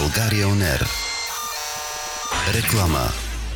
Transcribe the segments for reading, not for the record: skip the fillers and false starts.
България On Air. Реклама.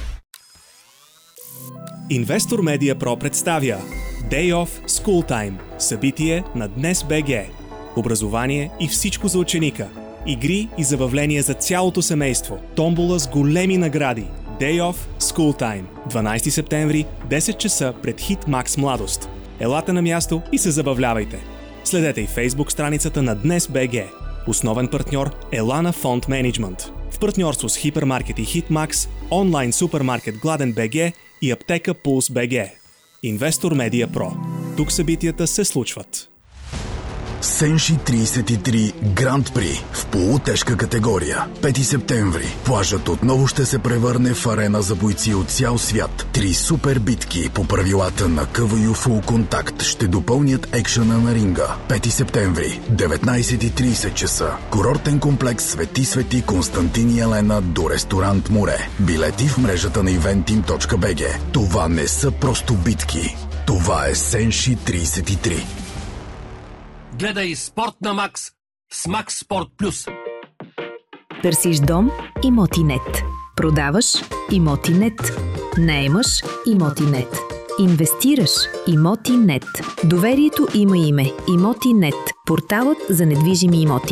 Инвестор Медиа Про представя Day Off School Time. Събитие на Днес БГ. Образование и всичко за ученика. Игри и забавления за цялото семейство. Томбола с големи награди. Day Off School Time. 12 септември, 10 часа пред Хитмакс Младост. Елате на място и се забавлявайте. Следете и Фейсбук страницата на Днес БГ. Основен партньор Елана Фонд Менеджмент. В партньорство с Хипермаркет и Хитмакс, онлайн супермаркет Гладен БГ и аптека Пулс БГ. Инвестор Медиа Про. Тук събитията се случват. Сенши 33 Гранд При в полутежка категория. 5 септември. Плажът отново ще се превърне в арена за бойци от цял свят. 3 супер битки по правилата на КВЮ Full Contact ще допълнят екшъна на ринга. 5 септември, 19:30 часа. Курортен комплекс Свети Константин и Елена до ресторант Море. Билети в мрежата на eventim.bg. Това не са просто битки. Това е Сенши 33. Гледай Спорт на Макс с Макс Спорт Плюс. Търсиш дом? Имотинет. Продаваш? Имотинет. Наемаш? Имотинет. Инвестираш? Имотинет. Доверието има име. Имотинет. Порталът за недвижими имоти.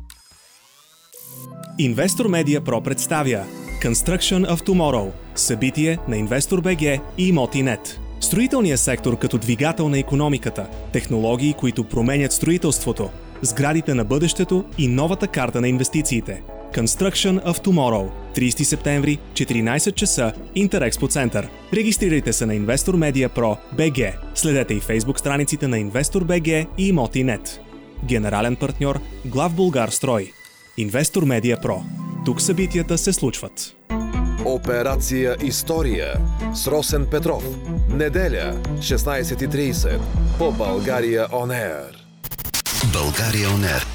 Инвестор Медиа Про представя Construction of Tomorrow. Събитие на Инвестор БГ и Имотинет. Строителният сектор като двигател на икономиката, технологии, които променят строителството, сградите на бъдещето и новата карта на инвестициите. Construction of Tomorrow. 30 септември, 14 часа, Интерекспо център. Регистрирайте се на Инвестор Медиа Про БГ. Следете и Фейсбук страниците на Инвестор БГ и Имотинет. Генерален партньор Главбулгарстрой. Инвестор Медиа Про. Тук събитията се случват. Операция История с Росен Петров. Неделя, 16:30 по България On Air. България On Air.